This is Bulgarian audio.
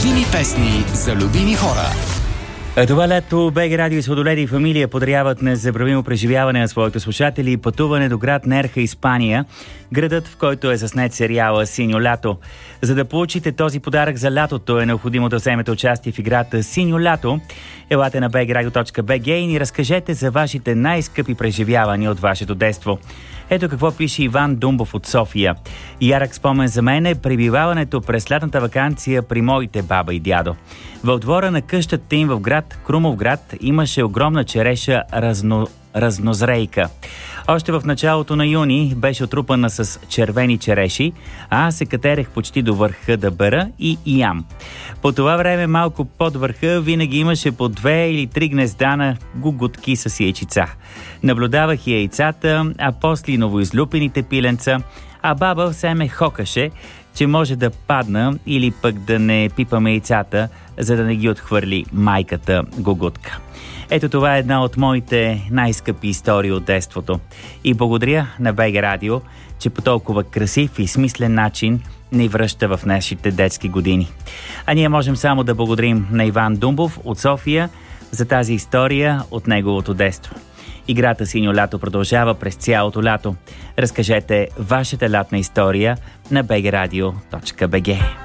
Любими песни за любими хора. Това лято БГ Радио и Сладоледи и фамилия подаряват незабравимо преживяване на своите слушатели и пътуване до град Нерха, Испания, градът, в който е заснет сериала Синьо лято. За да получите този подарък за лятото е необходимо да вземете участие в играта Синьо лято. Елате на bgradio.bg и ни разкажете за вашите най-скъпи преживявания от вашето детство. Ето какво пише Иван Думбов от София. Ярък спомен за мен е пребиваването през лятната ваканция при моите баба и дядо. В двора на къщата им в град Крумовград имаше огромна череша разнозрейка. Още в началото на юни беше отрупана с червени череши, а аз се катерех почти до върха да бера и ям. По това време малко под върха винаги имаше по 2 или 3 гнезда на гугутки с яйчица. Наблюдавах яйцата, а после новоизлюпените пиленца, а баба все ме хокаше, че може да падна или пък да не пипаме яйцата, за да не ги отхвърли майката гугутка. Ето това е една от моите най-скъпи истории от детството. И благодаря на БГ Радио, че по толкова красив и смислен начин ни връща в нашите детски години. А ние можем само да благодарим на Иван Думбов от София за тази история от неговото детство. Играта Синьо лято продължава през цялото лято. Разкажете вашата лятна история на bgradio.bg.